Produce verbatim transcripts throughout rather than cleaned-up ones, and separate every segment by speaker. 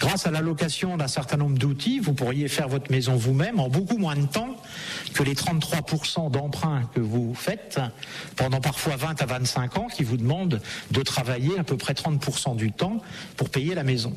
Speaker 1: grâce à l'allocation d'un certain nombre d'outils, vous pourriez faire votre maison vous-même en beaucoup moins de temps que les trente-trois pour cent d'emprunts que vous faites pendant parfois vingt à vingt-cinq ans, qui vous demandent de travailler à peu près trente pour cent du temps pour payer la maison.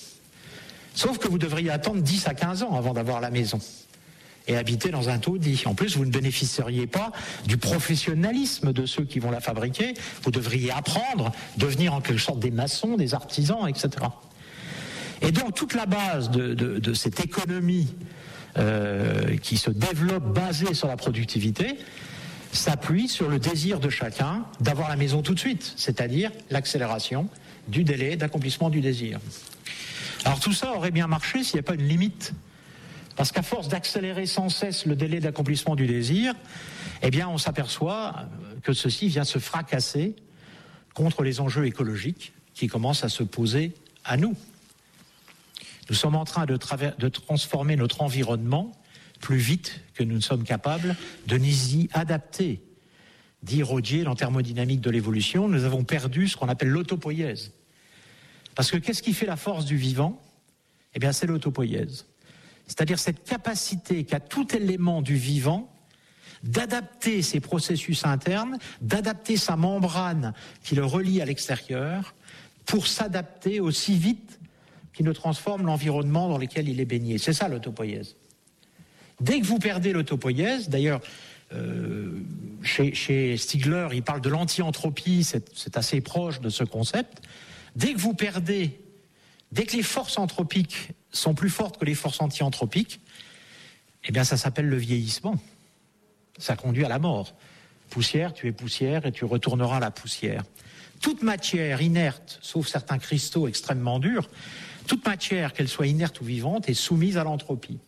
Speaker 1: Sauf que vous devriez attendre dix à quinze ans avant d'avoir la maison et habiter dans un taudis. En plus, vous ne bénéficieriez pas du professionnalisme de ceux qui vont la fabriquer. Vous devriez apprendre, devenir en quelque sorte des maçons, des artisans, et cetera. Et donc, toute la base de, de, de cette économie euh, qui se développe basée sur la productivité s'appuie sur le désir de chacun d'avoir la maison tout de suite, c'est-à-dire l'accélération du délai d'accomplissement du désir. Alors tout ça aurait bien marché s'il n'y avait pas une limite. Parce qu'à force d'accélérer sans cesse le délai d'accomplissement du désir, eh bien on s'aperçoit que ceci vient se fracasser contre les enjeux écologiques qui commencent à se poser à nous. Nous sommes en train de, traver- de transformer notre environnement plus vite que nous ne sommes capables de nous y adapter. Dit Rodier dans Thermodynamique de l'évolution, nous avons perdu ce qu'on appelle l'autopoïèse. Parce que qu'est-ce qui fait la force du vivant ? Eh bien c'est l'autopoïèse. C'est-à-dire cette capacité qu'a tout élément du vivant d'adapter ses processus internes, d'adapter sa membrane qui le relie à l'extérieur pour s'adapter aussi vite qu'il ne transforme l'environnement dans lequel il est baigné. C'est ça l'autopoïèse. Dès que vous perdez l'autopoïèse, d'ailleurs, euh, chez, chez Stigler, il parle de l'anti-entropie, c'est, c'est assez proche de ce concept. Dès que vous perdez, dès que les forces anthropiques sont plus fortes que les forces anti-anthropiques, eh bien ça s'appelle le vieillissement. Ça conduit à la mort. Poussière, tu es poussière et tu retourneras à la poussière. Toute matière inerte, sauf certains cristaux extrêmement durs, toute matière, qu'elle soit inerte ou vivante, est soumise à l'entropie.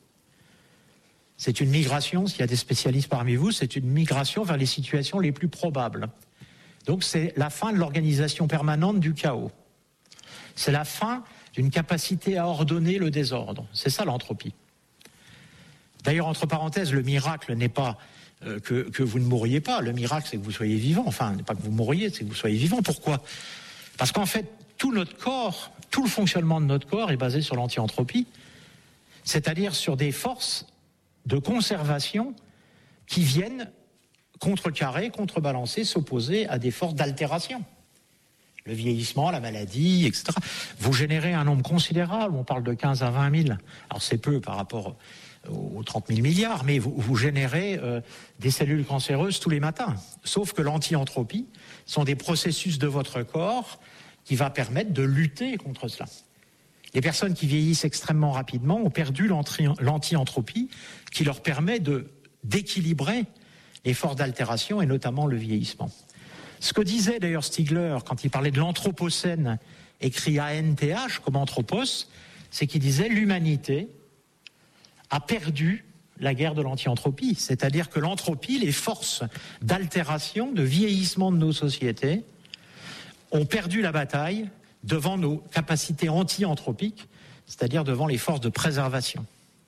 Speaker 1: C'est une migration, s'il y a des spécialistes parmi vous, c'est une migration vers les situations les plus probables. Donc c'est la fin de l'organisation permanente du chaos. C'est la fin d'une capacité à ordonner le désordre. C'est ça l'entropie. D'ailleurs, entre parenthèses, le miracle n'est pas euh, que, que vous ne mourriez pas. Le miracle, c'est que vous soyez vivant. Enfin, n'est pas que vous mourriez, c'est que vous soyez vivant. Pourquoi ? Parce qu'en fait, tout notre corps, tout le fonctionnement de notre corps est basé sur l'anti-entropie, c'est-à-dire sur des forces de conservation qui viennent contrecarrer, contrebalancer, s'opposer à des forces d'altération. Le vieillissement, la maladie, et cetera. Vous générez un nombre considérable, on parle de quinze à vingt mille. Alors c'est peu par rapport aux trente mille milliards, mais vous, vous générez euh, des cellules cancéreuses tous les matins. Sauf que l'anti-entropie sont des processus de votre corps qui va permettre de lutter contre cela. Les personnes qui vieillissent extrêmement rapidement ont perdu l'anti-entropie qui leur permet de, d'équilibrer les forces d'altération et notamment le vieillissement. Ce que disait d'ailleurs Stigler quand il parlait de l'anthropocène, écrit A N T H comme anthropos, c'est qu'il disait l'humanité a perdu la guerre de l'anti-entropie, c'est-à-dire que l'entropie, les forces d'altération, de vieillissement de nos sociétés, ont perdu la bataille devant nos capacités anti-anthropiques, c'est-à-dire devant les forces de préservation.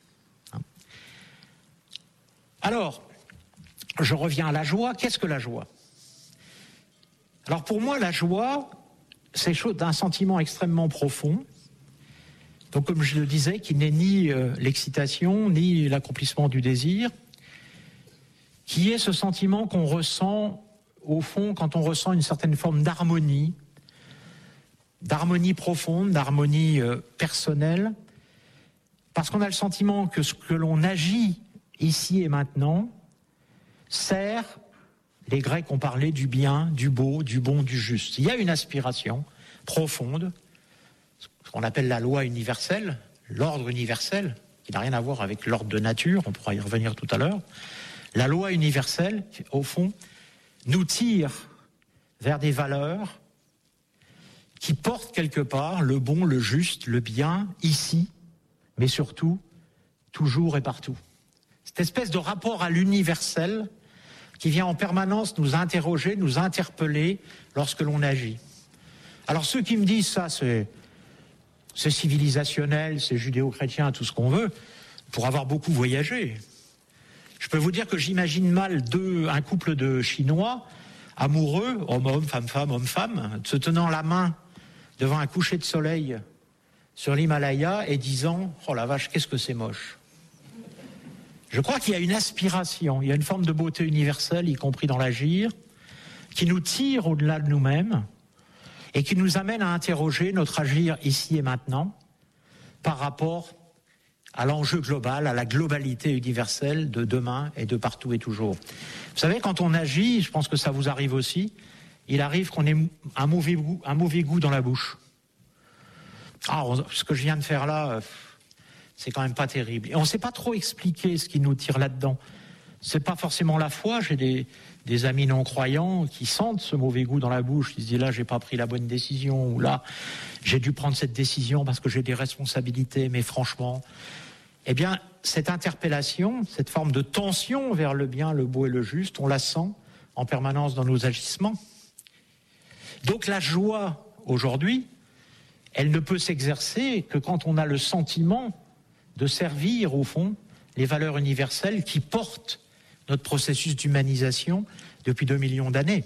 Speaker 1: Alors, je reviens à la joie. Qu'est-ce que la joie ? Alors pour moi, la joie, c'est chose d'un sentiment extrêmement profond. Donc comme je le disais, qui n'est ni euh, l'excitation, ni l'accomplissement du désir, qui est ce sentiment qu'on ressent, au fond, quand on ressent une certaine forme d'harmonie, d'harmonie profonde, d'harmonie euh, personnelle, parce qu'on a le sentiment que ce que l'on agit ici et maintenant sert. Les Grecs ont parlé du bien, du beau, du bon, du juste. Il y a une aspiration profonde, ce qu'on appelle la loi universelle, l'ordre universel, qui n'a rien à voir avec l'ordre de nature, on pourra y revenir tout à l'heure. La loi universelle, au fond, nous tire vers des valeurs qui portent quelque part le bon, le juste, le bien, ici, mais surtout, toujours et partout. Cette espèce de rapport à l'universel qui vient en permanence nous interroger, nous interpeller lorsque l'on agit. Alors ceux qui me disent ça, c'est, c'est civilisationnel, c'est judéo-chrétien, tout ce qu'on veut, pour avoir beaucoup voyagé. Je peux vous dire que j'imagine mal deux, un couple de Chinois, amoureux, homme-homme, femme-femme, homme-femme, se tenant la main devant un coucher de soleil sur l'Himalaya et disant « Oh la vache, qu'est-ce que c'est moche !» Je crois qu'il y a une aspiration, il y a une forme de beauté universelle, y compris dans l'agir, qui nous tire au-delà de nous-mêmes et qui nous amène à interroger notre agir ici et maintenant par rapport à l'enjeu global, à la globalité universelle de demain et de partout et toujours. Vous savez, quand on agit, je pense que ça vous arrive aussi, il arrive qu'on ait un mauvais goût, un mauvais goût dans la bouche. Ah, ce que je viens de faire là, c'est quand même pas terrible. Et on ne sait pas trop expliquer ce qui nous tire là-dedans. C'est pas forcément la foi. J'ai des, des amis non-croyants qui sentent ce mauvais goût dans la bouche. Ils se disent là, j'ai pas pris la bonne décision, ou là, j'ai dû prendre cette décision parce que j'ai des responsabilités. Mais franchement, eh bien, cette interpellation, cette forme de tension vers le bien, le beau et le juste, on la sent en permanence dans nos agissements. Donc la joie, aujourd'hui, elle ne peut s'exercer que quand on a le sentiment de servir, au fond, les valeurs universelles qui portent notre processus d'humanisation depuis deux millions d'années.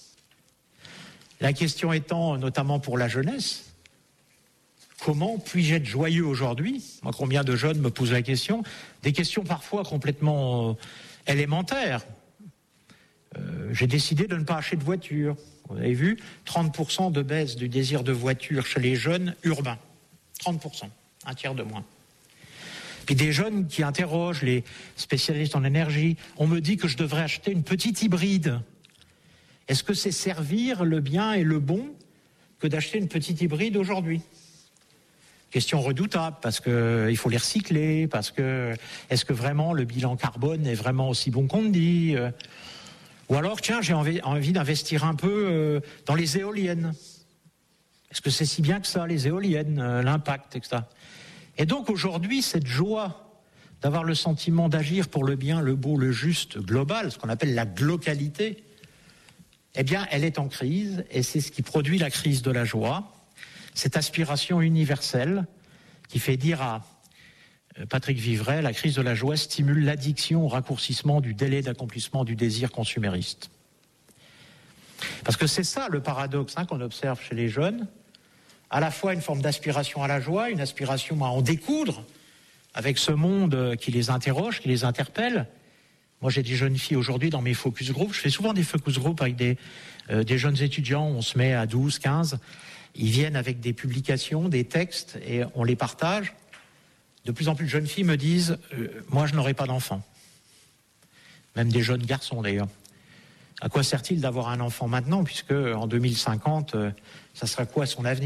Speaker 1: La question étant, notamment pour la jeunesse, comment puis-je être joyeux aujourd'hui ? Moi, combien de jeunes me posent la question ? Des questions parfois complètement euh, élémentaires. Euh, j'ai décidé de ne pas acheter de voiture. Vous avez vu, trente pour cent de baisse du désir de voiture chez les jeunes urbains. trente pour cent, un tiers de moins. Puis des jeunes qui interrogent les spécialistes en énergie. On me dit que je devrais acheter une petite hybride. Est-ce que c'est servir le bien et le bon que d'acheter une petite hybride aujourd'hui ? Question redoutable, parce qu'il faut les recycler, parce que est-ce que vraiment le bilan carbone est vraiment aussi bon qu'on le dit ? Ou alors, tiens, j'ai envie, envie d'investir un peu euh, dans les éoliennes. Est-ce que c'est si bien que ça, les éoliennes, euh, l'impact, et cetera. Et donc aujourd'hui, cette joie d'avoir le sentiment d'agir pour le bien, le beau, le juste, global, ce qu'on appelle la glocalité, eh bien, elle est en crise, et c'est ce qui produit la crise de la joie, cette aspiration universelle qui fait dire à Patrick Vivray, la crise de la joie stimule l'addiction au raccourcissement du délai d'accomplissement du désir consumériste. Parce que c'est ça le paradoxe hein, qu'on observe chez les jeunes, à la fois une forme d'aspiration à la joie, une aspiration à en découdre avec ce monde qui les interroge, qui les interpelle. Moi, j'ai des jeunes filles aujourd'hui dans mes focus group. Je fais souvent des focus group avec des, euh, des jeunes étudiants. On se met à douze, quinze. Ils viennent avec des publications, des textes, et on les partage. De plus en plus de jeunes filles me disent euh, « Moi, je n'aurai pas d'enfant. » Même des jeunes garçons, d'ailleurs. À quoi sert-il d'avoir un enfant maintenant, puisque en deux mille cinquante, euh, ça sera quoi son avenir ?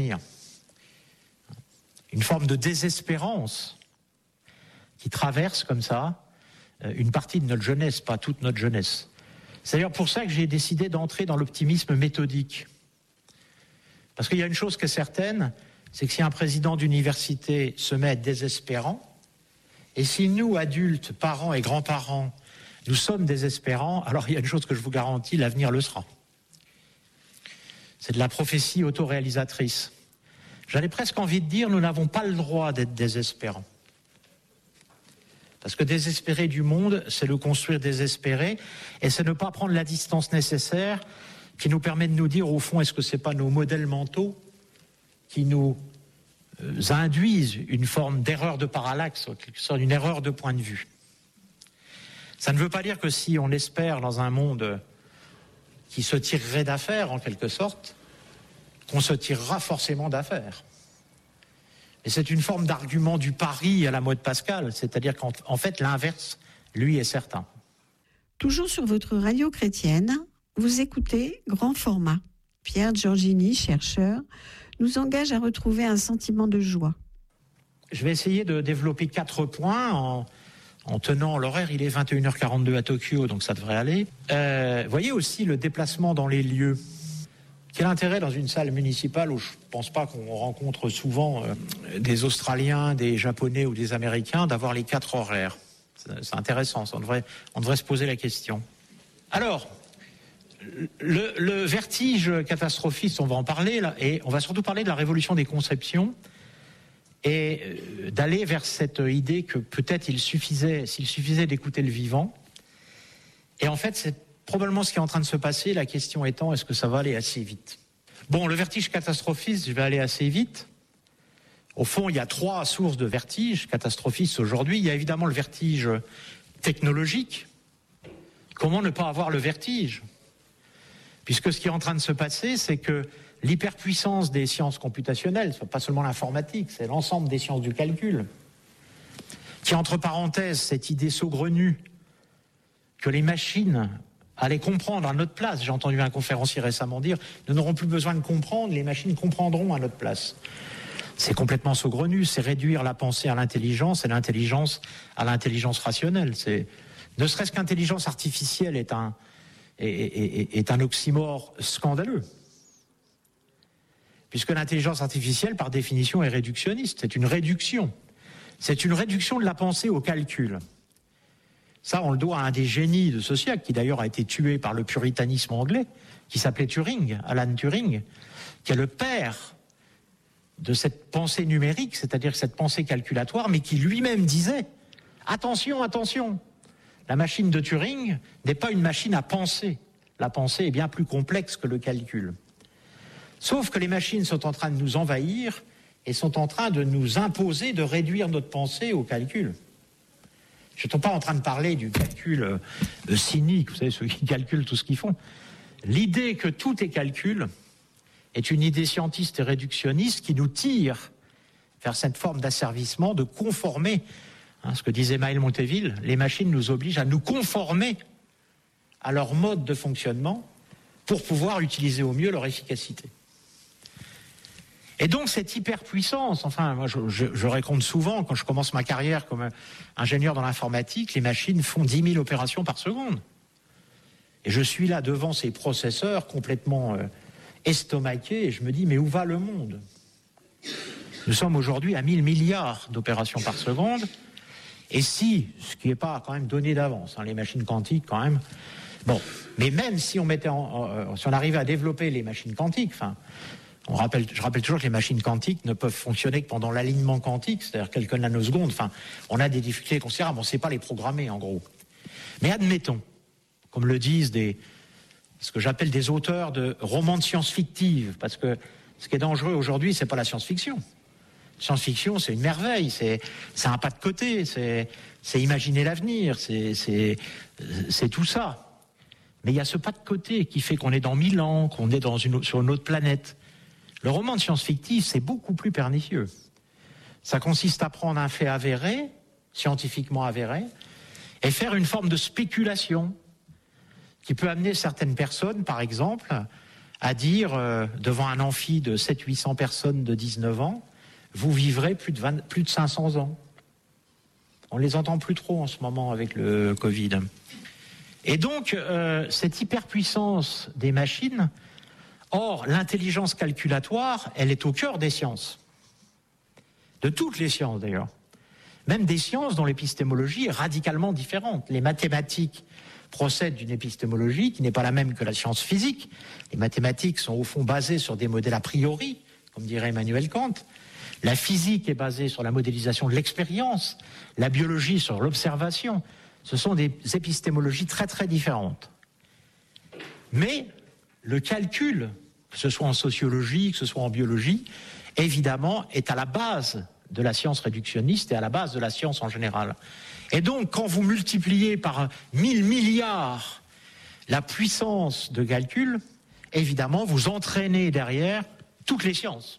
Speaker 1: Une forme de désespérance qui traverse comme ça euh, une partie de notre jeunesse, pas toute notre jeunesse. C'est d'ailleurs pour ça que j'ai décidé d'entrer dans l'optimisme méthodique. Parce qu'il y a une chose qui est certaine, c'est que si un président d'université se met à être désespérant, et si nous, adultes, parents et grands-parents, nous sommes désespérants, alors il y a une chose que je vous garantis, l'avenir le sera. C'est de la prophétie autoréalisatrice. J'avais presque envie de dire, nous n'avons pas le droit d'être désespérants. Parce que désespérer du monde, c'est le construire désespéré, et c'est ne pas prendre la distance nécessaire qui nous permet de nous dire, au fond, est-ce que ce n'est pas nos modèles mentaux qui nous euh, induisent une forme d'erreur de parallaxe, quelque sorte, une erreur de point de vue. Ça ne veut pas dire que si on espère dans un monde qui se tirerait d'affaire, en quelque sorte, qu'on se tirera forcément d'affaire. Et c'est une forme d'argument du pari à la mode Pascal, c'est-à-dire qu'en en fait, l'inverse, lui, est certain.
Speaker 2: Toujours sur votre radio chrétienne, vous écoutez Grand Format. Pierre Giorgini, chercheur, nous engage à retrouver un sentiment de joie.
Speaker 1: Je vais essayer de développer quatre points en, en tenant l'horaire. Il est vingt et une heures quarante-deux à Tokyo, donc ça devrait aller. Euh, voyez aussi le déplacement dans les lieux. Quel intérêt dans une salle municipale où je ne pense pas qu'on rencontre souvent euh, des Australiens, des Japonais ou des Américains d'avoir les quatre horaires. C'est, c'est intéressant, ça, on, devrait, on devrait se poser la question. Alors, le, le vertige catastrophiste, on va en parler, là, et on va surtout parler de la révolution des conceptions et euh, d'aller vers cette idée que peut-être il suffisait, s'il suffisait d'écouter le vivant. Et en fait, c'est probablement ce qui est en train de se passer, la question étant, est-ce que ça va aller assez vite ? Bon, le vertige catastrophiste, je vais aller assez vite. Au fond, il y a trois sources de vertige catastrophistes aujourd'hui. Il y a évidemment le vertige technologique. Comment ne pas avoir le vertige ? Puisque ce qui est en train de se passer, c'est que l'hyperpuissance des sciences computationnelles, pas seulement l'informatique, c'est l'ensemble des sciences du calcul, qui, entre parenthèses, cette idée saugrenue que les machines allaient comprendre à notre place. J'ai entendu un conférencier récemment dire « Nous n'aurons plus besoin de comprendre, les machines comprendront à notre place ». C'est complètement saugrenu, c'est réduire la pensée à l'intelligence et l'intelligence à l'intelligence rationnelle. C'est, ne serait-ce qu'intelligence artificielle est un, est, est, est un oxymore scandaleux. Puisque l'intelligence artificielle, par définition, est réductionniste. C'est une réduction. C'est une réduction de la pensée au calcul. Ça, on le doit à un des génies de ce siècle, qui d'ailleurs a été tué par le puritanisme anglais, qui s'appelait Turing, Alan Turing, qui est le père de cette pensée numérique, c'est-à-dire cette pensée calculatoire, mais qui lui-même disait « Attention, attention, la machine de Turing n'est pas une machine à penser. La pensée est bien plus complexe que le calcul. » Sauf que les machines sont en train de nous envahir et sont en train de nous imposer de réduire notre pensée au calcul. Je ne suis pas en train de parler du calcul euh, cynique, vous savez, ceux qui calculent tout ce qu'ils font. L'idée que tout est calcul est une idée scientiste et réductionniste qui nous tire vers cette forme d'asservissement, de conformer, hein, ce que disait Maël Monteville, les machines nous obligent à nous conformer à leur mode de fonctionnement pour pouvoir utiliser au mieux leur efficacité. Et donc cette hyperpuissance, enfin moi je, je, je raconte souvent, quand je commence ma carrière comme ingénieur dans l'informatique, les machines font dix mille opérations par seconde. Et je suis là devant ces processeurs complètement euh, estomaqués et je me dis mais où va le monde ? Nous sommes aujourd'hui à mille milliards d'opérations par seconde et si, ce qui n'est pas quand même donné d'avance, hein, les machines quantiques quand même, bon, mais même si on mettait en, en, si on arrivait à développer les machines quantiques, enfin On rappelle, je rappelle toujours que les machines quantiques ne peuvent fonctionner que pendant l'alignement quantique, c'est-à-dire quelques nanosecondes. Enfin, on a des difficultés considérables, on ne sait pas les programmer en gros. Mais admettons, comme le disent des, ce que j'appelle des auteurs de romans de science fictive, parce que ce qui est dangereux aujourd'hui, c'est pas la science-fiction. Science-fiction, c'est une merveille, c'est, c'est un pas de côté, c'est, c'est imaginer l'avenir, c'est, c'est, c'est tout ça. Mais il y a ce pas de côté qui fait qu'on est dans mille ans, qu'on est dans une, sur une autre planète. Le roman de science-fictive, c'est beaucoup plus pernicieux. Ça consiste à prendre un fait avéré, scientifiquement avéré, et faire une forme de spéculation qui peut amener certaines personnes, par exemple, à dire, euh, devant un amphi de sept cents à huit cents personnes de dix-neuf ans, vous vivrez plus de, vingt, plus de cinq cents ans. On ne les entend plus trop en ce moment avec le Covid. Et donc, euh, cette hyperpuissance des machines, or, l'intelligence calculatoire, elle est au cœur des sciences. De toutes les sciences, d'ailleurs. Même des sciences dont l'épistémologie est radicalement différente. Les mathématiques procèdent d'une épistémologie qui n'est pas la même que la science physique. Les mathématiques sont au fond basées sur des modèles a priori, comme dirait Emmanuel Kant. La physique est basée sur la modélisation de l'expérience. La biologie sur l'observation. Ce sont des épistémologies très très différentes. Mais le calcul, que ce soit en sociologie, que ce soit en biologie, évidemment, est à la base de la science réductionniste et à la base de la science en général. Et donc, quand vous multipliez par mille milliards la puissance de calcul, évidemment, vous entraînez derrière toutes les sciences.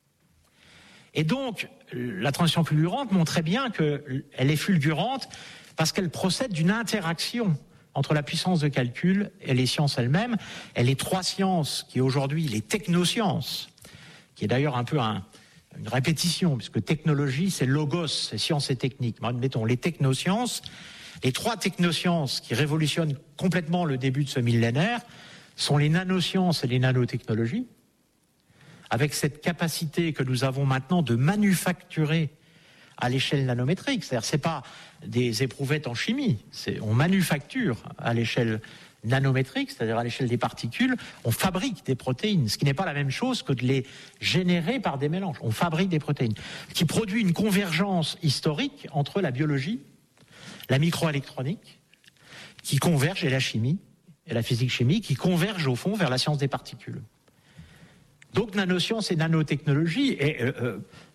Speaker 1: Et donc, la transition fulgurante montre très bien qu'elle est fulgurante parce qu'elle procède d'une interaction entre la puissance de calcul et les sciences elles-mêmes. Et les trois sciences qui aujourd'hui, les technosciences, qui est d'ailleurs un peu un, une répétition, puisque technologie, c'est logos, c'est science et technique. Mettons les technosciences, les trois technosciences qui révolutionnent complètement le début de ce millénaire sont les nanosciences et les nanotechnologies, avec cette capacité que nous avons maintenant de manufacturer à l'échelle nanométrique. C'est-à-dire, c'est pas des éprouvettes en chimie, c'est, on manufacture à l'échelle nanométrique, c'est-à-dire à l'échelle des particules, on fabrique des protéines, ce qui n'est pas la même chose que de les générer par des mélanges. On fabrique des protéines, ce qui produit une convergence historique entre la biologie, la microélectronique, qui converge, et la chimie, et la physique-chimie, qui convergent au fond vers la science des particules. Donc nanosciences et nanotechnologie, et euh,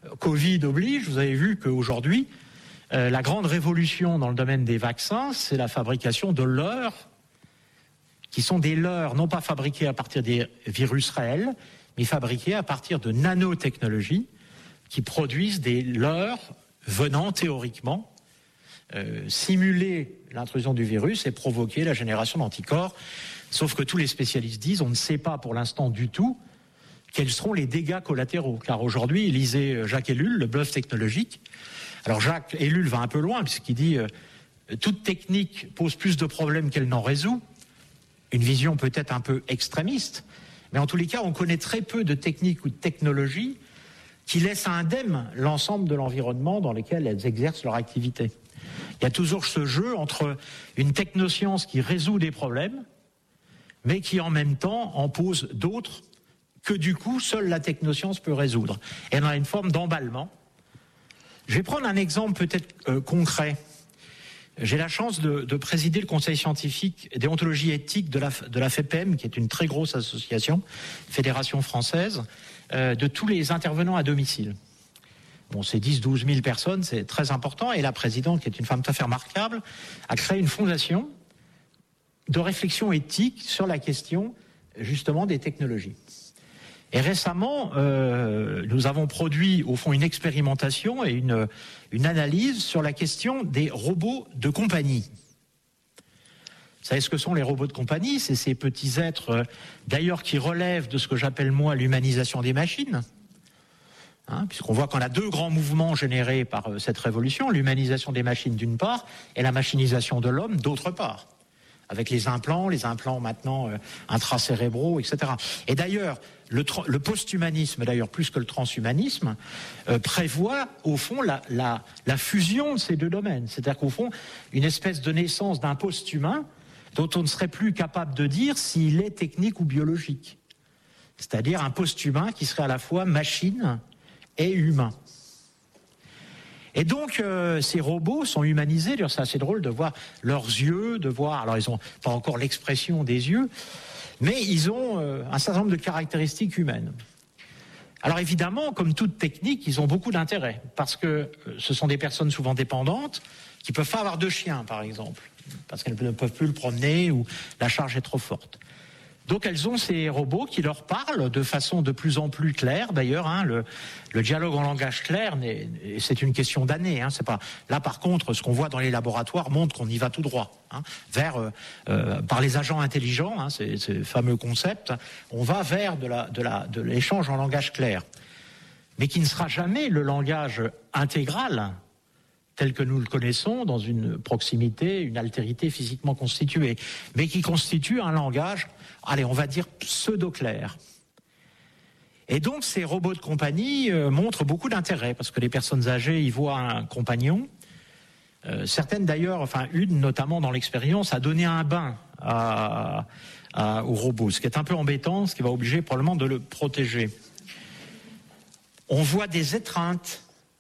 Speaker 1: Covid oblige, vous avez vu qu'aujourd'hui, euh, la grande révolution dans le domaine des vaccins, c'est la fabrication de leurres, qui sont des leurres non pas fabriqués à partir des virus réels, mais fabriqués à partir de nanotechnologies qui produisent des leurres venant théoriquement euh, simuler l'intrusion du virus et provoquer la génération d'anticorps. Sauf que tous les spécialistes disent on ne sait pas pour l'instant du tout quels seront les dégâts collatéraux. Car aujourd'hui, lisez Jacques Ellul, le bluff technologique. Alors Jacques Ellul va un peu loin puisqu'il dit euh, toute technique pose plus de problèmes qu'elle n'en résout. Une vision peut-être un peu extrémiste, mais en tous les cas, on connaît très peu de techniques ou de technologies qui laissent indemne l'ensemble de l'environnement dans lequel elles exercent leur activité. Il y a toujours ce jeu entre une technoscience qui résout des problèmes, mais qui en même temps en pose d'autres que du coup, seule la technoscience peut résoudre. Et on a une forme d'emballement. Je vais prendre un exemple peut-être euh, concret. J'ai la chance de, de présider le conseil scientifique et déontologie éthique de la, de la F E P E M, qui est une très grosse association, fédération française, euh, de tous les intervenants à domicile. Bon, c'est dix à douze mille personnes, c'est très important. Et la présidente, qui est une femme tout à fait remarquable, a créé une fondation de réflexion éthique sur la question, justement, des technologies. Et récemment, euh, nous avons produit, au fond, une expérimentation et une, une analyse sur la question des robots de compagnie. Vous savez ce que sont les robots de compagnie? C'est ces petits êtres, euh, d'ailleurs, qui relèvent de ce que j'appelle, moi, l'humanisation des machines. Hein, puisqu'on voit qu'on a deux grands mouvements générés par euh, cette révolution, l'humanisation des machines d'une part, et la machinisation de l'homme d'autre part. Avec les implants, les implants maintenant euh, intracérébraux, et cetera. Et d'ailleurs, le, le post-humanisme, d'ailleurs plus que le transhumanisme, euh, prévoit au fond la, la, la fusion de ces deux domaines. C'est-à-dire qu'au fond, une espèce de naissance d'un post-humain dont on ne serait plus capable de dire s'il est technique ou biologique. C'est-à-dire un post-humain qui serait à la fois machine et humain. Et donc, euh, ces robots sont humanisés. D'ailleurs, c'est assez drôle de voir leurs yeux, de voir... Alors, ils n'ont pas encore l'expression des yeux, mais ils ont euh, un certain nombre de caractéristiques humaines. Alors, évidemment, comme toute technique, ils ont beaucoup d'intérêt, parce que euh, ce sont des personnes souvent dépendantes qui ne peuvent pas avoir de chien, par exemple, parce qu'elles ne peuvent plus le promener ou la charge est trop forte. Donc elles ont ces robots qui leur parlent de façon de plus en plus claire. D'ailleurs, hein, le, le dialogue en langage clair, c'est une question d'années. Hein, c'est pas là. Par contre, ce qu'on voit dans les laboratoires montre qu'on y va tout droit hein, vers euh, euh, par les agents intelligents. Hein, c'est ce fameux concept. On va vers de la de la de l'échange en langage clair, mais qui ne sera jamais le langage intégral tel que nous le connaissons dans une proximité, une altérité physiquement constituée, mais qui constitue un langage, allez, on va dire pseudo-clair. Et donc, ces robots de compagnie euh, montrent beaucoup d'intérêt, parce que les personnes âgées y voient un compagnon. Euh, certaines d'ailleurs, enfin une notamment dans l'expérience, a donné un bain à, à, au robot, ce qui est un peu embêtant, ce qui va obliger probablement de le protéger. On voit des étreintes.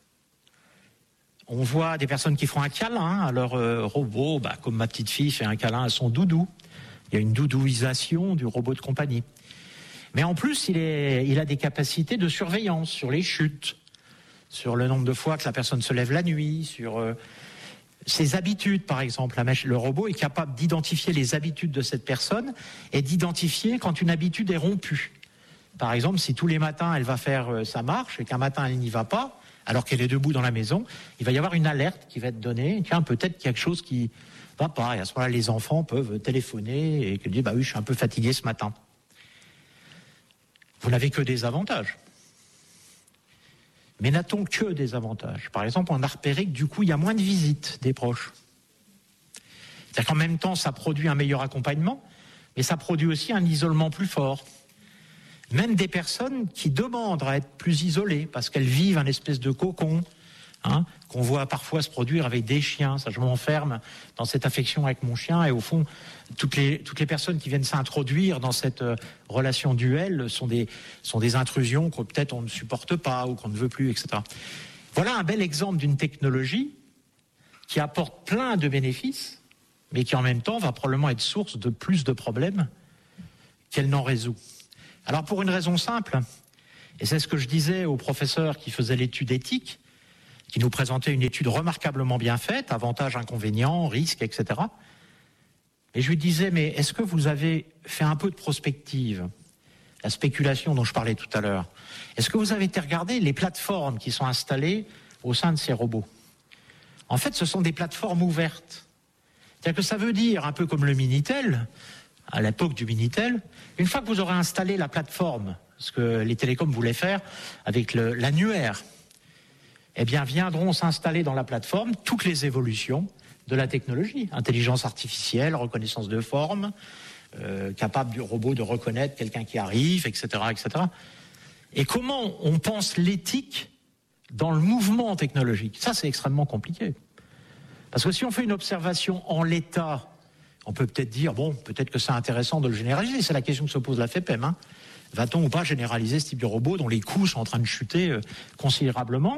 Speaker 1: On voit des personnes qui font un câlin à leur euh, robot, bah, comme ma petite fille fait un câlin à son doudou. Il y a une doudouisation du robot de compagnie. Mais en plus, il, est, il a des capacités de surveillance sur les chutes, sur le nombre de fois que la personne se lève la nuit, sur euh, ses habitudes, par exemple. La mach- le robot est capable d'identifier les habitudes de cette personne et d'identifier quand une habitude est rompue. Par exemple, si tous les matins, elle va faire euh, sa marche et qu'un matin, elle n'y va pas, alors qu'elle est debout dans la maison, il va y avoir une alerte qui va être donnée. Tiens, peut-être quelque chose qui va pas. Et à ce moment-là, les enfants peuvent téléphoner et dire, bah oui, je suis un peu fatigué ce matin. Vous n'avez que des avantages. Mais n'a-t-on que des avantages? Par exemple, on a repéré que du coup, il y a moins de visites des proches. C'est-à-dire qu'en même temps, ça produit un meilleur accompagnement, mais ça produit aussi un isolement plus fort. Même des personnes qui demandent à être plus isolées parce qu'elles vivent un espèce de cocon hein, qu'on voit parfois se produire avec des chiens. Ça, je m'enferme dans cette affection avec mon chien et au fond, toutes les, toutes les personnes qui viennent s'introduire dans cette euh, relation duel sont des, sont des intrusions que peut-être on ne supporte pas ou qu'on ne veut plus, et cetera. Voilà un bel exemple d'une technologie qui apporte plein de bénéfices, mais qui en même temps va probablement être source de plus de problèmes qu'elle n'en résout. Alors pour une raison simple, Et c'est ce que je disais au professeur qui faisait l'étude éthique, qui nous présentait une étude remarquablement bien faite, avantages, inconvénients, risques, et cetera. Et je lui disais, mais est-ce que vous avez fait un peu de prospective ? La spéculation dont je parlais tout à l'heure. Est-ce que vous avez été regarder les plateformes qui sont installées au sein de ces robots ? En fait, ce sont des plateformes ouvertes. C'est-à-dire que ça veut dire, un peu comme le Minitel, à l'époque du Minitel, une fois que vous aurez installé la plateforme, ce que les télécoms voulaient faire avec le, l'annuaire, eh bien, viendront s'installer dans la plateforme toutes les évolutions de la technologie. Intelligence artificielle, reconnaissance de forme, euh, capable du robot de reconnaître quelqu'un qui arrive, et cetera, et cetera. Et comment on pense l'éthique dans le mouvement technologique ? Ça, c'est extrêmement compliqué. Parce que si on fait une observation en l'état, on peut peut-être dire, bon, peut-être que c'est intéressant de le généraliser. C'est la question que se pose la FEPEM. Hein. Va-t-on ou pas généraliser ce type de robot dont les coûts sont en train de chuter euh, considérablement ?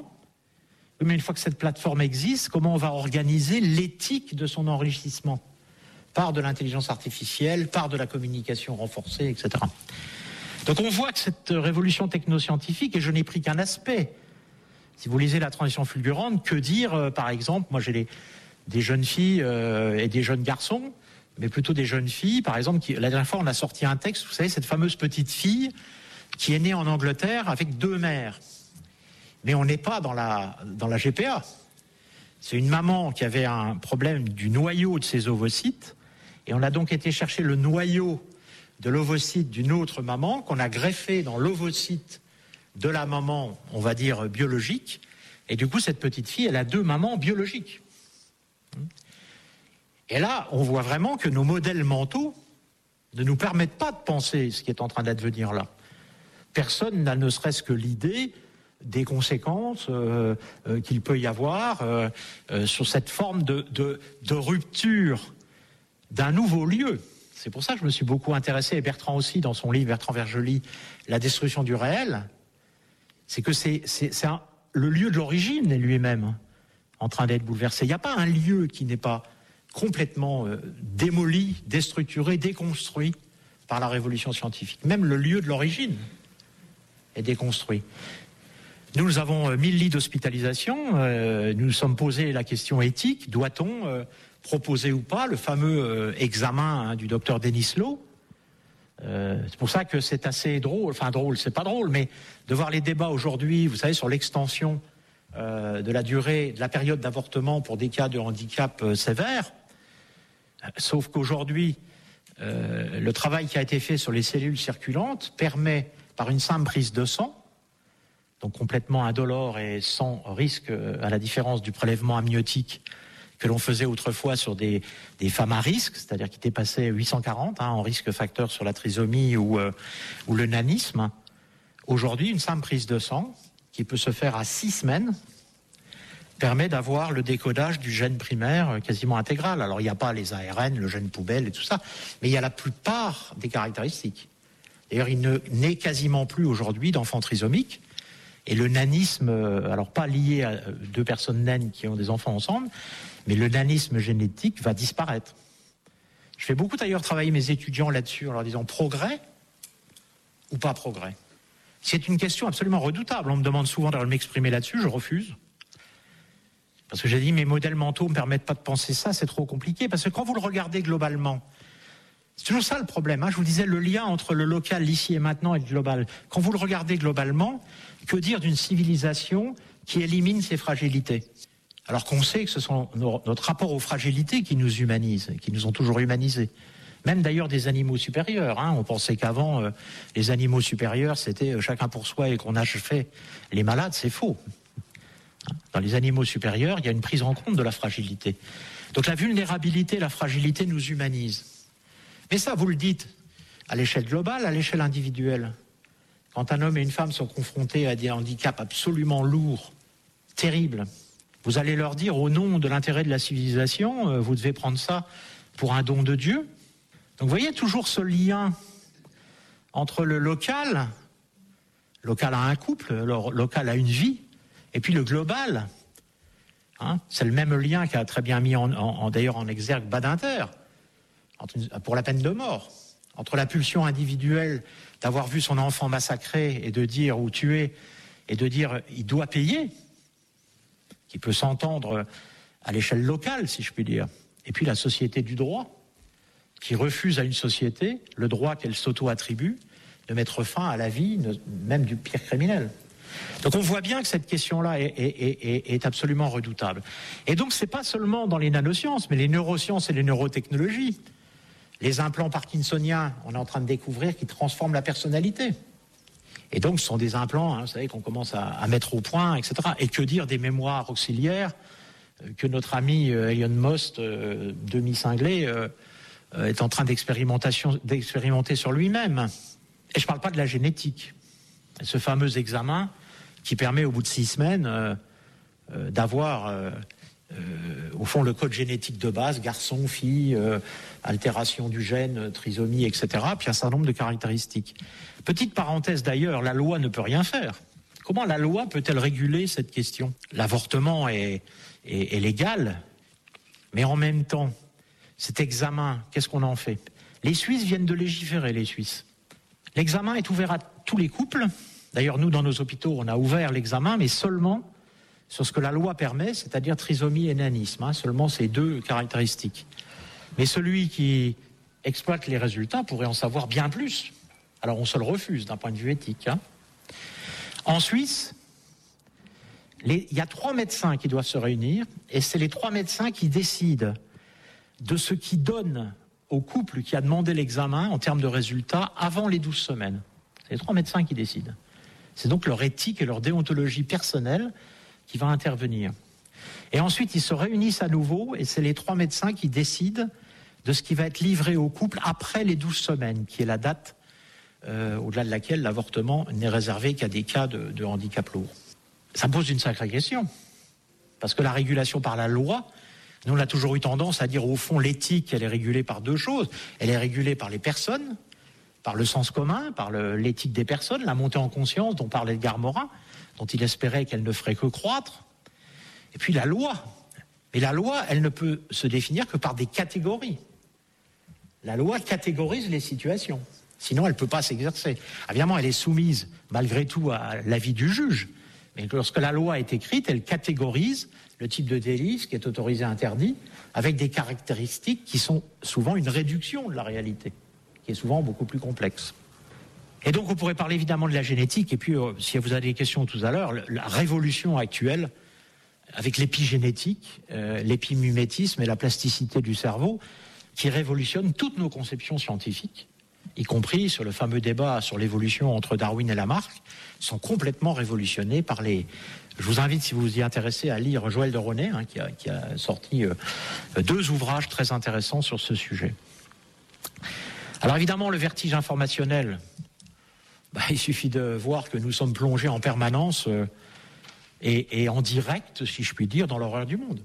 Speaker 1: Mais une fois que cette plateforme existe, comment on va organiser l'éthique de son enrichissement ? Par de l'intelligence artificielle, par de la communication renforcée, et cetera. Donc on voit que cette révolution technoscientifique, et je n'ai pris qu'un aspect, si vous lisez la transition fulgurante, que dire, euh, par exemple, moi j'ai les, des jeunes filles euh, et des jeunes garçons, mais plutôt des jeunes filles, par exemple, qui, la dernière fois on a sorti un texte, vous savez, cette fameuse petite fille qui est née en Angleterre avec deux mères. Mais on n'est pas dans la, dans la G P A. C'est une maman qui avait un problème du noyau de ses ovocytes, et on a donc été chercher le noyau de l'ovocyte d'une autre maman qu'on a greffé dans l'ovocyte de la maman, on va dire, biologique. Et du coup, cette petite fille, elle a deux mamans biologiques. Et là, on voit vraiment que nos modèles mentaux ne nous permettent pas de penser ce qui est en train d'advenir là. Personne n'a ne serait-ce que l'idée des conséquences euh, euh, qu'il peut y avoir euh, euh, sur cette forme de, de, de rupture d'un nouveau lieu. C'est pour ça que je me suis beaucoup intéressé, et Bertrand aussi, dans son livre, Bertrand Vergely, La destruction du réel, c'est que c'est, c'est, c'est un, le lieu de l'origine est lui-même en train d'être bouleversé. Il n'y a pas un lieu qui n'est pas complètement euh, démoli, déstructuré, déconstruit par la révolution scientifique. Même le lieu de l'origine est déconstruit. Nous, nous avons euh, mille lits d'hospitalisation. Euh, nous nous sommes posé la question éthique. Doit-on euh, proposer ou pas le fameux euh, examen hein, du docteur Denislow ? Euh, c'est pour ça que c'est assez drôle, enfin drôle, c'est pas drôle, mais de voir les débats aujourd'hui, vous savez, sur l'extension euh, de la durée, de la période d'avortement pour des cas de handicap euh, sévère. Sauf qu'aujourd'hui, euh, le travail qui a été fait sur les cellules circulantes permet, par une simple prise de sang, donc complètement indolore et sans risque, à la différence du prélèvement amniotique que l'on faisait autrefois sur des, des femmes à risque, c'est-à-dire qui dépassaient huit cent quarante hein, en risque facteur sur la trisomie ou, euh, ou le nanisme. Aujourd'hui, une simple prise de sang, qui peut se faire à six semaines, permet d'avoir le décodage du gène primaire quasiment intégral. Alors, il n'y a pas les A R N, le gène poubelle et tout ça, mais il y a la plupart des caractéristiques. D'ailleurs, il ne naît quasiment plus aujourd'hui d'enfants trisomiques. Et le nanisme, alors pas lié à deux personnes naines qui ont des enfants ensemble, mais le nanisme génétique va disparaître. Je fais beaucoup d'ailleurs travailler mes étudiants là-dessus en leur disant progrès ou pas progrès. C'est une question absolument redoutable. On me demande souvent de m'exprimer là-dessus, je refuse. Parce que j'ai dit, mes modèles mentaux ne me permettent pas de penser ça, c'est trop compliqué. Parce que quand vous le regardez globalement, c'est toujours ça le problème. Hein. Je vous disais, le lien entre le local, l'ici et maintenant, et le global. Quand vous le regardez globalement, que dire d'une civilisation qui élimine ses fragilités ? Alors qu'on sait que ce sont nos, notre rapport aux fragilités qui nous humanisent, qui nous ont toujours humanisés. Même d'ailleurs des animaux supérieurs. Hein. On pensait qu'avant, euh, les animaux supérieurs, c'était euh, chacun pour soi et qu'on achevait les malades. C'est faux. Dans les animaux supérieurs, il y a une prise en compte de la fragilité. Donc la vulnérabilité, la fragilité nous humanisent. Mais ça, vous le dites, à l'échelle globale, à l'échelle individuelle. Quand un homme et une femme sont confrontés à des handicaps absolument lourds, terribles, vous allez leur dire, au nom de l'intérêt de la civilisation, euh, vous devez prendre ça pour un don de Dieu. Donc vous voyez toujours ce lien entre le local, local à un couple, le local à une vie, et puis le global. Hein, c'est le même lien qu'a très bien mis en, en, en, d'ailleurs en exergue Badinter, pour la peine de mort, entre la pulsion individuelle d'avoir vu son enfant massacré et de dire ou tué et de dire il doit payer, qui peut s'entendre à l'échelle locale, si je puis dire, et puis la société du droit, qui refuse à une société le droit qu'elle s'auto-attribue de mettre fin à la vie, même du pire criminel. Donc on voit bien que cette question-là est, est, est, est absolument redoutable. Et donc c'est pas seulement dans les nanosciences, mais les neurosciences et les neurotechnologies. Les implants parkinsoniens, on est en train de découvrir qu'ils transforment la personnalité. Et donc ce sont des implants, hein, vous savez, qu'on commence à, à mettre au point, et cetera. Et que dire des mémoires auxiliaires euh, que notre ami euh, Elon Musk, euh, demi-cinglé, euh, euh, est en train d'expérimentation, d'expérimenter sur lui-même. Et je ne parle pas de la génétique. Ce fameux examen qui permet au bout de six semaines euh, euh, d'avoir euh, euh, au fond le code génétique de base, garçon, fille, euh, altération du gène, trisomie, et cetera, puis un certain nombre de caractéristiques. Petite parenthèse d'ailleurs, la loi ne peut rien faire. Comment la loi peut-elle réguler cette question ? L'avortement est, est, est légal, mais en même temps, cet examen, qu'est-ce qu'on en fait ? Les Suisses viennent de légiférer, les Suisses. L'examen est ouvert à tous les couples. D'ailleurs, nous, dans nos hôpitaux, on a ouvert l'examen, mais seulement sur ce que la loi permet, c'est-à-dire trisomie et nanisme, hein, seulement ces deux caractéristiques. Mais celui qui exploite les résultats pourrait en savoir bien plus. Alors, on se le refuse d'un point de vue éthique. Hein. En Suisse, les, il y a trois médecins qui doivent se réunir, et c'est les trois médecins qui décident de ce qui donne au couple qui a demandé l'examen en termes de résultats avant les douze semaines. C'est les trois médecins qui décident. C'est donc leur éthique et leur déontologie personnelle qui va intervenir. Et ensuite, ils se réunissent à nouveau et c'est les trois médecins qui décident de ce qui va être livré au couple après les douze semaines, qui est la date euh, au-delà de laquelle l'avortement n'est réservé qu'à des cas de, de handicap lourd. Ça pose une sacrée question. Parce que la régulation par la loi, nous, on a toujours eu tendance à dire, au fond, l'éthique, elle est régulée par deux choses. Elle est régulée par les personnes, par le sens commun, par le, l'éthique des personnes, la montée en conscience dont parlait Edgar Morin, dont il espérait qu'elle ne ferait que croître. Et puis la loi. Mais la loi, elle ne peut se définir que par des catégories. La loi catégorise les situations. Sinon, elle ne peut pas s'exercer. Évidemment, elle est soumise, malgré tout, à l'avis du juge. Mais lorsque la loi est écrite, elle catégorise le type de délit, ce qui est autorisé, interdit, avec des caractéristiques qui sont souvent une réduction de la réalité, qui est souvent beaucoup plus complexe. Et donc on pourrait parler évidemment de la génétique, et puis euh, si vous avez des questions tout à l'heure, la révolution actuelle, avec l'épigénétique, euh, l'épimumétisme et la plasticité du cerveau, qui révolutionne toutes nos conceptions scientifiques, y compris sur le fameux débat sur l'évolution entre Darwin et Lamarck, sont complètement révolutionnés par les... Je vous invite, si vous vous y intéressez, à lire Joël de René, hein, qui, a, qui a sorti euh, deux ouvrages très intéressants sur ce sujet. Alors évidemment, le vertige informationnel, bah, il suffit de voir que nous sommes plongés en permanence euh, et, et en direct, si je puis dire, dans l'horreur du monde.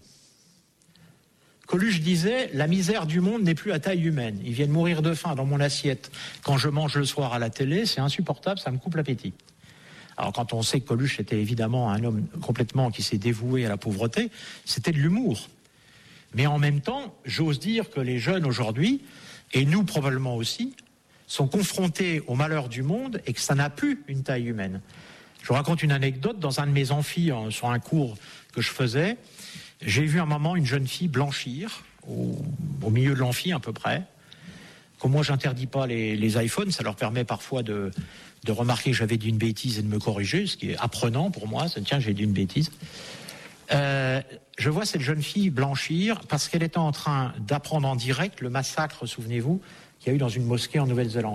Speaker 1: Coluche disait, la misère du monde n'est plus à taille humaine. Ils viennent mourir de faim dans mon assiette quand je mange le soir à la télé, c'est insupportable, ça me coupe l'appétit. Alors quand on sait que Coluche était évidemment un homme complètement qui s'est dévoué à la pauvreté, c'était de l'humour. Mais en même temps, j'ose dire que les jeunes aujourd'hui, et nous probablement aussi, sont confrontés au malheur du monde et que ça n'a plus une taille humaine. Je vous raconte une anecdote. Dans un de mes amphis, sur un cours que je faisais, j'ai vu un moment une jeune fille blanchir, au, au milieu de l'amphi à peu près. Comme moi, j'interdis pas les, les iPhones, ça leur permet parfois de, de remarquer que j'avais dit une bêtise et de me corriger, ce qui est apprenant pour moi. Tiens, j'ai dit une bêtise. Euh, je vois cette jeune fille blanchir parce qu'elle était en train d'apprendre en direct le massacre, souvenez-vous, qu'il y a eu dans une mosquée en Nouvelle-Zélande.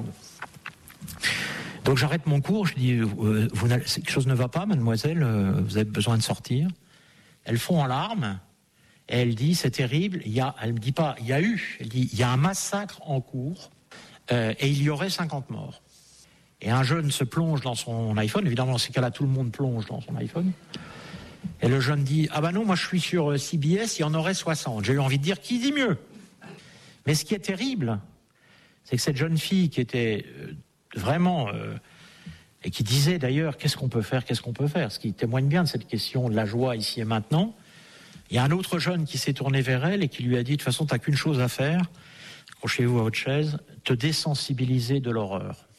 Speaker 1: Donc j'arrête mon cours, je dis, euh, vous quelque chose ne va pas, mademoiselle, euh, vous avez besoin de sortir. Elle fond en larmes, et elle dit, c'est terrible, il y a, elle ne me dit pas, il y a eu, elle dit, il y a un massacre en cours, euh, et il y aurait cinquante morts. Et un jeune se plonge dans son iPhone, évidemment dans ces cas-là, tout le monde plonge dans son iPhone, et le jeune dit, ah ben non, moi je suis sur C B S, il y en aurait soixante. J'ai eu envie de dire, qui dit mieux ? Mais ce qui est terrible, c'est que cette jeune fille qui était euh, vraiment... Euh, et qui disait d'ailleurs, qu'est-ce qu'on peut faire, qu'est-ce qu'on peut faire, ce qui témoigne bien de cette question de la joie ici et maintenant. Il y a un autre jeune qui s'est tourné vers elle et qui lui a dit, de toute façon, tu n'as qu'une chose à faire, accrochez-vous à votre chaise, te désensibiliser de l'horreur.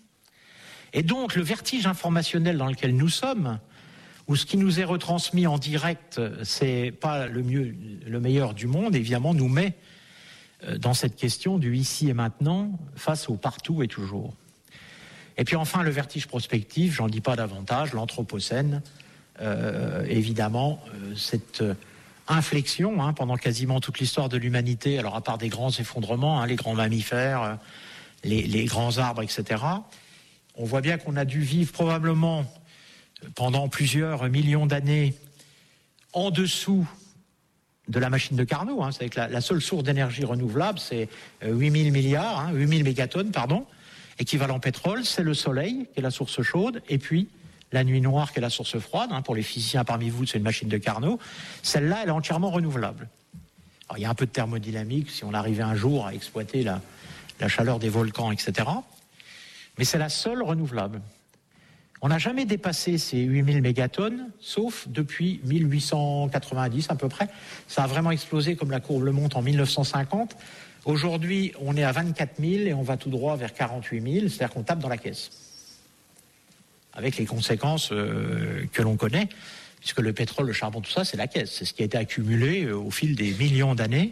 Speaker 1: Et donc, le vertige informationnel dans lequel nous sommes, où ce qui nous est retransmis en direct, c'est pas le mieux, le meilleur du monde, évidemment, nous met dans cette question du ici et maintenant, face au partout et toujours. Et puis enfin, le vertige prospectif, j'en dis pas davantage, l'anthropocène, euh, évidemment, euh, cette inflexion hein, pendant quasiment toute l'histoire de l'humanité, alors à part des grands effondrements, hein, les grands mammifères, euh, les, les grands arbres, et cetera, on voit bien qu'on a dû vivre probablement pendant plusieurs millions d'années en dessous de la machine de Carnot. Hein. C'est que la, la seule source d'énergie renouvelable, c'est huit mille milliards, hein, huit mille mégatonnes, pardon, équivalent pétrole, c'est le soleil qui est la source chaude, et puis la nuit noire qui est la source froide. Hein. Pour les physiciens parmi vous, c'est une machine de Carnot. Celle-là, elle est entièrement renouvelable. Alors, il y a un peu de thermodynamique si on arrivait un jour à exploiter la, la chaleur des volcans, et cetera. Mais c'est la seule renouvelable. On n'a jamais dépassé ces huit mille mégatonnes, sauf depuis mille huit cent quatre-vingt-dix à peu près. Ça a vraiment explosé comme la courbe le montre en mille neuf cent cinquante. Aujourd'hui, on est à vingt-quatre mille et on va tout droit vers quarante-huit mille, c'est-à-dire qu'on tape dans la caisse. Avec les conséquences euh, que l'on connaît, puisque le pétrole, le charbon, tout ça, c'est la caisse. C'est ce qui a été accumulé euh, au fil des millions d'années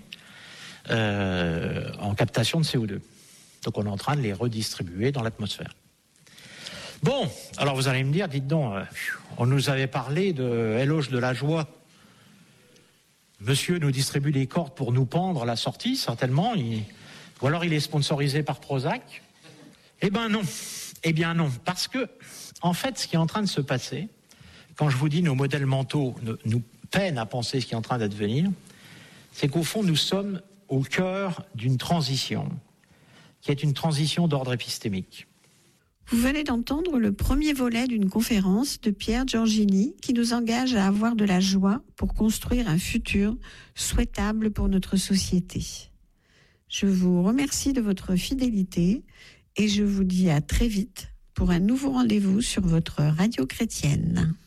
Speaker 1: euh, en captation de C O deux. Donc on est en train de les redistribuer dans l'atmosphère. Bon, alors vous allez me dire, dites donc, euh, on nous avait parlé de éloge de la joie. Monsieur nous distribue des cordes pour nous pendre à la sortie, certainement. Il... Ou alors il est sponsorisé par Prozac. Eh bien non, eh bien non, parce que, en fait, ce qui est en train de se passer, quand je vous dis nos modèles mentaux nous peinent à penser ce qui est en train d'advenir, c'est qu'au fond, nous sommes au cœur d'une transition, qui est une transition d'ordre épistémique.
Speaker 2: Vous venez d'entendre le premier volet d'une conférence de Pierre Giorgini qui nous engage à avoir de la joie pour construire un futur souhaitable pour notre société. Je vous remercie de votre fidélité et je vous dis à très vite pour un nouveau rendez-vous sur votre radio chrétienne.